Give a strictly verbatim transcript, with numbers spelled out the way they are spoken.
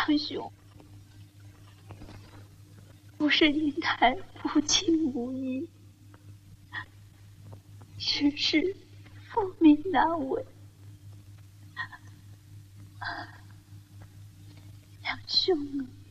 梁兄，不是云台无情无义，世事父命难违。梁兄啊！